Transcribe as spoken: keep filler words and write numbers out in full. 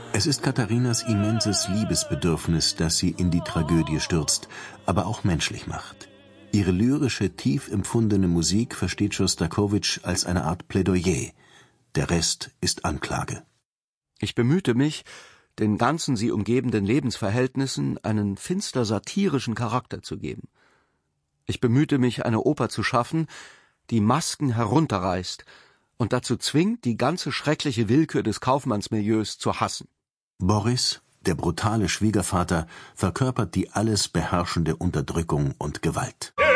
Es ist Katharinas immenses Liebesbedürfnis, das sie in die Tragödie stürzt, aber auch menschlich macht. Ihre lyrische, tief empfundene Musik versteht Schostakowitsch als eine Art Plädoyer. Der Rest ist Anklage. Ich bemühte mich, den ganzen sie umgebenden Lebensverhältnissen einen finster satirischen Charakter zu geben. Ich bemühte mich, eine Oper zu schaffen, die Masken herunterreißt und dazu zwingt, die ganze schreckliche Willkür des Kaufmannsmilieus zu hassen. Boris, der brutale Schwiegervater, verkörpert die alles beherrschende Unterdrückung und Gewalt.